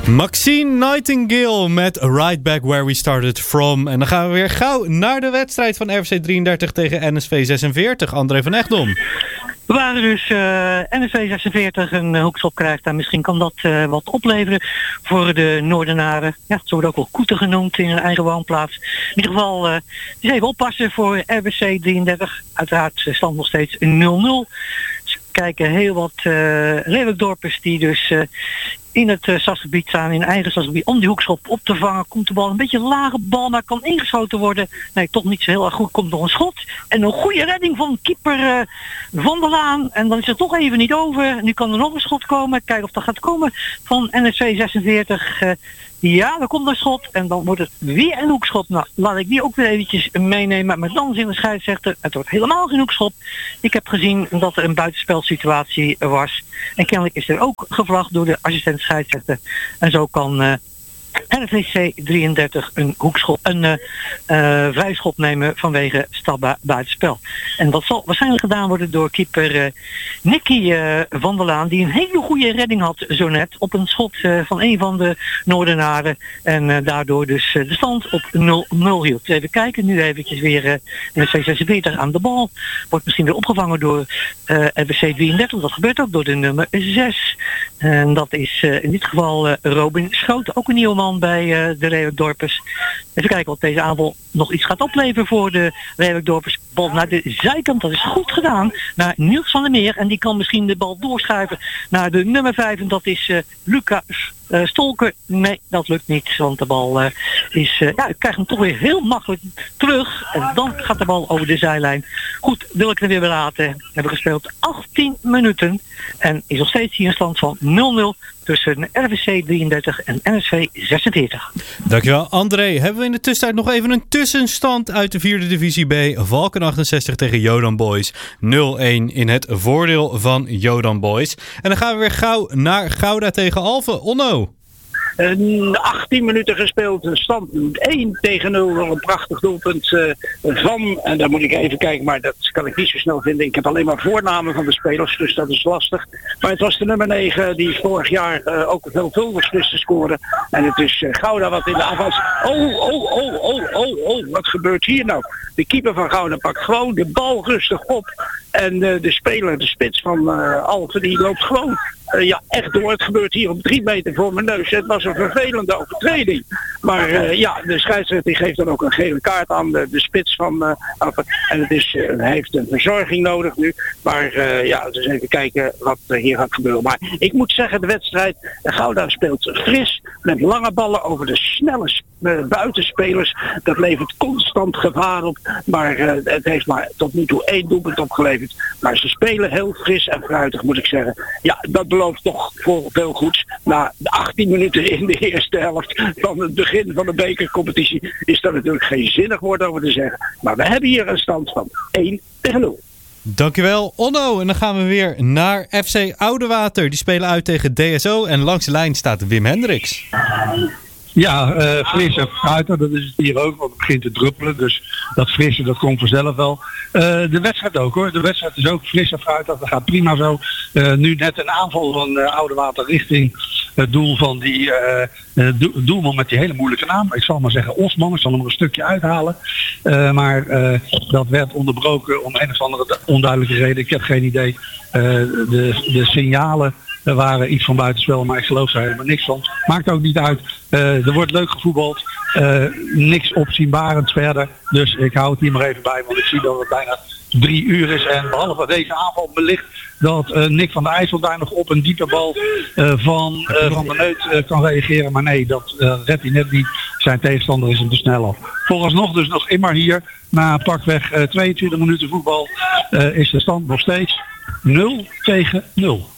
Maxine Nightingale met Right Back Where We Started From. En dan gaan we weer gauw naar de wedstrijd van RVC 33 tegen NSV 46. André van Echtdom. We waren dus NSV 46 een hoekschop krijgt en misschien kan dat wat opleveren voor de Noordenaren. Ja, ze worden ook wel Koeten genoemd in hun eigen woonplaats. In ieder geval, dus even oppassen voor RBC 33. Uiteraard stand nog steeds 0-0. Ze kijken heel wat Leeuwerdorpers die dus in het stadsgebied staan, in eigen stadsgebied, om die hoekschop op te vangen. Komt de bal een beetje een lage bal, maar kan ingeschoten worden. Nee, toch niet zo heel erg goed. Komt nog een schot. En een goede redding van keeper Van der Laan. En dan is het toch even niet over. Nu kan er nog een schot komen. Kijken of dat gaat komen van NSV 46. Ja, er komt een schot en dan wordt het weer een hoekschop. Nou, laat ik die ook weer eventjes meenemen. Maar dan zin de scheidsrechter, het wordt helemaal geen hoekschop. Ik heb gezien dat er een buitenspelsituatie was. En kennelijk is er ook gevlagd door de assistent scheidsrechter. En zo kan RVC 33 een hoekschop, een vrijschop nemen vanwege stap buitenspel. En dat zal waarschijnlijk gedaan worden door keeper Nicky Van der Laan, die een hele goede redding had zo net op een schot van een van de Noordenaren. En daardoor dus de stand op 0-0 hield. Even kijken, nu eventjes weer RVC 46 aan de bal. Wordt misschien weer opgevangen door RVC 33. Dat gebeurt ook door de nummer 6. En dat is in dit geval Robin Schouten, ook een nieuwe man bij de Leeuwerdorpers. Even kijken of deze aanval nog iets gaat opleveren voor de Leeuwerdorpers. Bal naar de zijkant, dat is goed gedaan, naar Niels van der Meer. En die kan misschien de bal doorschuiven naar de nummer 5. En dat is Lucas Stolker. Nee, dat lukt niet, want de bal ik krijg hem toch weer heel makkelijk terug. En dan gaat de bal over de zijlijn. Goed, wil ik er weer laten. We hebben gespeeld 18 minuten. En is nog steeds hier een stand van 0-0 tussen RVC 33 en NSV 46. Dankjewel, André. Hebben we in de tussentijd nog even een tussenstand uit de 4e divisie B. Valken 68 tegen Jodan Boys. 0-1 in het voordeel van Jodan Boys. En dan gaan we weer gauw naar Gouda tegen Alphen. Onno. 18 minuten gespeeld, stand 1-0, een prachtig doelpunt van, en dan moet ik even kijken, maar dat kan ik niet zo snel vinden. Ik heb alleen maar voornamen van de spelers, dus dat is lastig. Maar het was de nummer 9 die vorig jaar ook veelvuldig wist te scoren. En het is Gouda wat in de aanval. Wat gebeurt hier nou? De keeper van Gouda pakt gewoon de bal rustig op. En de speler, de spits van Alphen, die loopt gewoon echt door. Het gebeurt hier op 3 meter voor mijn neus. Het was een vervelende overtreding. Maar de scheidsrechter geeft dan ook een gele kaart aan de spits van Alphen. En hij heeft een verzorging nodig nu. Maar dus even kijken wat hier gaat gebeuren. Maar ik moet zeggen, de wedstrijd, Gouda speelt fris. Met lange ballen over de snelle buitenspelers. Dat levert constant gevaar op. Maar het heeft maar tot nu toe 1 doelpunt opgeleverd. Maar ze spelen heel fris en fruitig, moet ik zeggen. Ja, dat belooft toch voor veel goeds. Na de 18 minuten in de eerste helft van het begin van de bekercompetitie is daar natuurlijk geen zinnig woord over te zeggen. Maar we hebben hier een stand van 1-0. Dankjewel, Onno. En dan gaan we weer naar FC Oudewater. Die spelen uit tegen DSO en langs de lijn staat Wim Hendricks. Ja, fris en fruitig, dat is het hier ook, want het begint te druppelen. Dus dat frisse, dat komt vanzelf wel. De wedstrijd ook hoor, de wedstrijd is ook fris en fruitig, dat gaat prima zo. Nu net een aanval van Oudewater richting het doel van die doelman met die hele moeilijke naam. Ik zal maar zeggen Osman, ik zal hem er een stukje uithalen. Maar dat werd onderbroken om een of andere onduidelijke reden, ik heb geen idee. De signalen waren iets van buitenspel, maar ik geloof er helemaal niks van. Maakt ook niet uit. Er wordt leuk gevoetbald. Niks opzienbarends verder. Dus ik hou het hier maar even bij, want ik zie dat het bijna 3 uur is. En behalve deze aanval wellicht dat Nick van der IJssel daar nog op een diepe bal van de Neut kan reageren. Maar nee, dat redt hij net niet. Zijn tegenstander is hem te snel af. Vooralsnog dus nog immer hier. Na pakweg 22 minuten voetbal is de stand nog steeds 0-0.